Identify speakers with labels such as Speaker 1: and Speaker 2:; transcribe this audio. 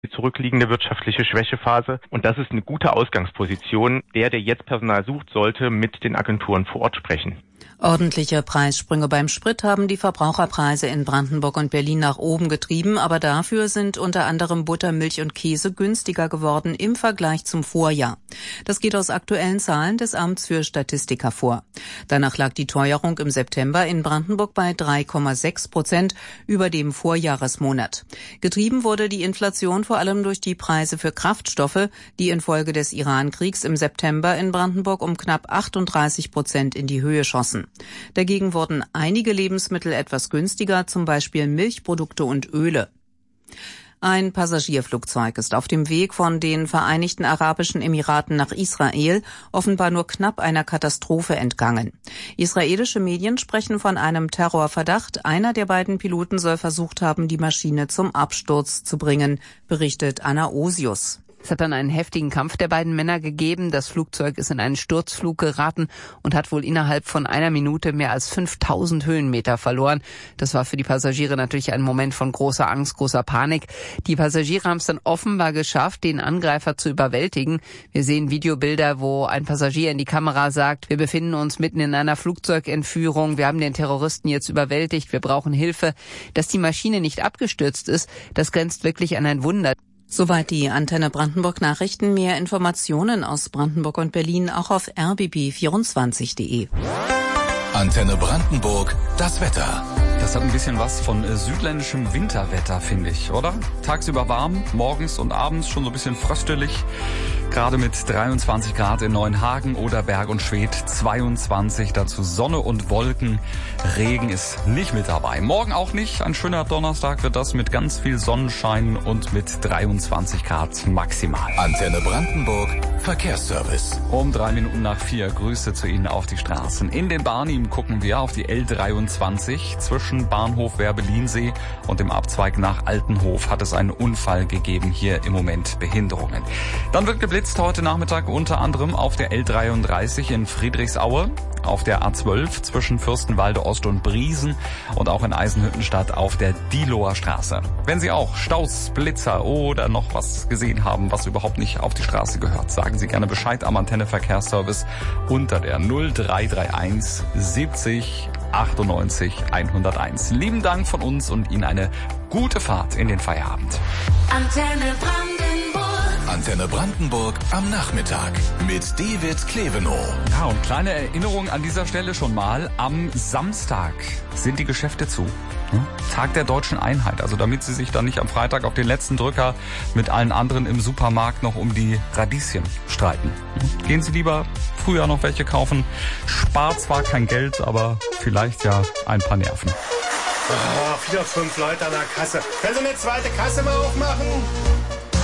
Speaker 1: die zurückliegende wirtschaftliche Schwächephase. Und das ist eine gute Ausgangsposition. Der jetzt Personal sucht, sollte mit den Agenturen vor Ort sprechen.
Speaker 2: Ordentliche Preissprünge beim Sprit haben die Verbraucherpreise in Brandenburg und Berlin nach oben getrieben, aber dafür sind unter anderem Butter, Milch und Käse günstiger geworden im Vergleich zum Vorjahr. Das geht aus aktuellen Zahlen des Amts für Statistik hervor. Danach lag die Teuerung im September in Brandenburg bei 3,6% über dem Vorjahresmonat. Getrieben wurde die Inflation vor allem durch die Preise für Kraftstoffe, die infolge des Iran-Kriegs im September in Brandenburg um knapp 38% in die Höhe schossen. Dagegen wurden einige Lebensmittel etwas günstiger, zum Beispiel Milchprodukte und Öle. Ein Passagierflugzeug ist auf dem Weg von den Vereinigten Arabischen Emiraten nach Israel offenbar nur knapp einer Katastrophe entgangen. Israelische Medien sprechen von einem Terrorverdacht. Einer der beiden Piloten soll versucht haben, die Maschine zum Absturz zu bringen, berichtet Anna Osius.
Speaker 3: Es hat dann einen heftigen Kampf der beiden Männer gegeben. Das Flugzeug ist in einen Sturzflug geraten und hat wohl innerhalb von einer Minute mehr als 5000 Höhenmeter verloren. Das war für die Passagiere natürlich ein Moment von großer Angst, großer Panik. Die Passagiere haben es dann offenbar geschafft, den Angreifer zu überwältigen. Wir sehen Videobilder, wo ein Passagier in die Kamera sagt, wir befinden uns mitten in einer Flugzeugentführung, wir haben den Terroristen jetzt überwältigt, wir brauchen Hilfe. Dass die Maschine nicht abgestürzt ist, das grenzt wirklich an ein Wunder.
Speaker 2: Soweit die Antenne Brandenburg Nachrichten. Mehr Informationen aus Brandenburg und Berlin auch auf rbb24.de.
Speaker 4: Antenne Brandenburg, das Wetter.
Speaker 5: Das hat ein bisschen was von südländischem Winterwetter, finde ich, oder? Tagsüber warm, morgens und abends schon so ein bisschen fröstelig. Gerade mit 23 Grad in Neuenhagen oder Berg und Schwedt 22, dazu Sonne und Wolken. Regen ist nicht mit dabei. Morgen auch nicht. Ein schöner Donnerstag wird das mit ganz viel Sonnenschein und mit 23 Grad maximal.
Speaker 4: Antenne Brandenburg, Verkehrsservice.
Speaker 5: Um 4:03 Grüße zu Ihnen auf die Straßen. In den Barnim gucken wir auf die L23 zwischen Bahnhof Werbelinsee und dem Abzweig nach Altenhof hat es einen Unfall gegeben. Hier im Moment Behinderungen. Dann wird geblitzt heute Nachmittag unter anderem auf der L33 in Friedrichsaue, auf der A12 zwischen Fürstenwalde Ost und Briesen und auch in Eisenhüttenstadt auf der Diehloer Straße. Wenn Sie auch Staus, Blitzer oder noch was gesehen haben, was überhaupt nicht auf die Straße gehört, sagen Sie gerne Bescheid am Antenne Verkehrsservice unter der 0331 70 98 101. Lieben Dank von uns und Ihnen eine gute Fahrt in den Feierabend.
Speaker 4: Antenne Brandenburg am Nachmittag mit David Klevenow.
Speaker 5: Ja, und kleine Erinnerung an dieser Stelle schon mal. Am Samstag sind die Geschäfte zu. Tag der deutschen Einheit. Also damit Sie sich dann nicht am Freitag auf den letzten Drücker mit allen anderen im Supermarkt noch um die Radieschen streiten. Gehen Sie lieber früher noch welche kaufen. Spart zwar kein Geld, aber vielleicht ja ein paar Nerven.
Speaker 6: Oh, wieder 5 Leute an der Kasse. Können Sie eine zweite Kasse mal aufmachen?